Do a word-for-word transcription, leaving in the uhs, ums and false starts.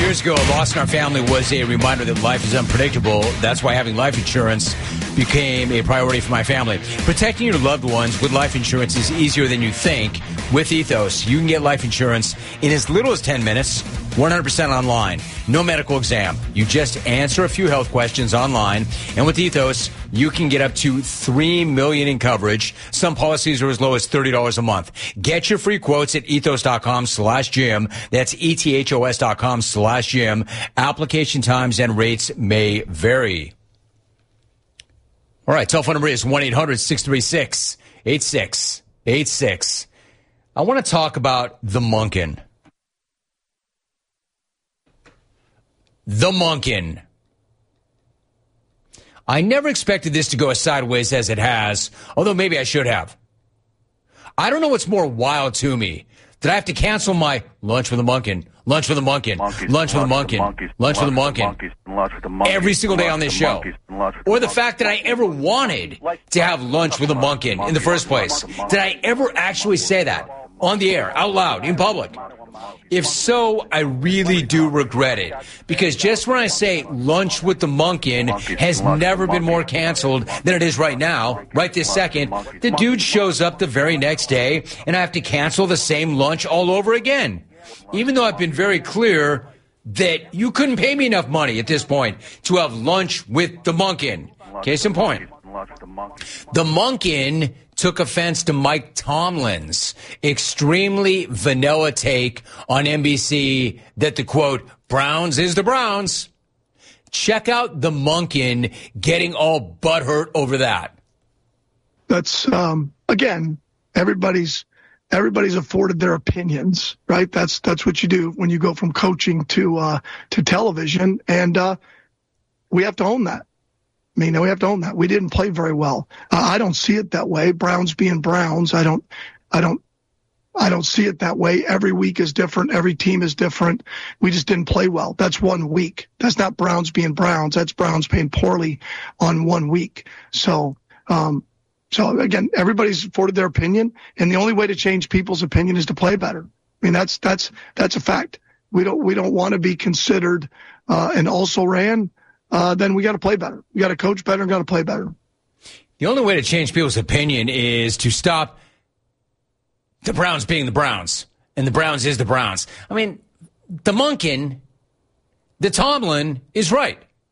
Years ago, a loss in our family was a reminder that life is unpredictable. That's why having life insurance became a priority for my family. Protecting your loved ones with life insurance is easier than you think. With Ethos, you can get life insurance in as little as ten minutes, one hundred percent online. No medical exam. You just answer a few health questions online. And with Ethos, you can get up to three million dollars in coverage. Some policies are as low as thirty dollars a month. Get your free quotes at ethos.com slash Jim. That's E-T-H-O-S dot com slash Jim. Application times and rates may vary. All right, telephone number is one eight hundred six three six eight six eight six. I want to talk about the Monken. The Monken. I never expected this to go as sideways as it has, although maybe I should have. I don't know what's more wild to me. Did I have to cancel my lunch with the Monken, lunch with the Monken, monkeys, lunch with the lunch Monken, monkeys, lunch with the Monken, monkeys, lunch with the monkeys, every single day lunch on this with the show? monkeys, lunch with the Or the monkeys. fact that I ever wanted to have lunch with a Monken in the first place? Did I ever actually say that on the air, out loud, in public? If so, I really do regret it. Because just when I say lunch with the Monken has never been more canceled than it is right now, right this second, the dude shows up the very next day and I have to cancel the same lunch all over again. Even though I've been very clear that you couldn't pay me enough money at this point to have lunch with the Monken. Case in point. The Monken took offense to Mike Tomlin's extremely vanilla take on N B C that the, quote, Browns is the Browns. Check out the Monken getting all butthurt over that. That's, um, again, everybody's everybody's afforded their opinions, right? That's that's what you do when you go from coaching to uh, to television, and uh, we have to own that. I mean, we have to own that. We didn't play very well. Uh, I don't see it that way. Browns being Browns, I don't, I don't, I don't see it that way. Every week is different. Every team is different. We just didn't play well. That's one week. That's not Browns being Browns. That's Browns playing poorly on one week. So, um, so again, everybody's afforded their opinion, and the only way to change people's opinion is to play better. I mean, that's that's that's a fact. We don't we don't want to be considered uh, an also ran. Uh, then we got to play better. We got to coach better and got to play better. The only way to change people's opinion is to stop the Browns being the Browns, and the Browns is the Browns. I mean, the Monken, the Tomlin is right.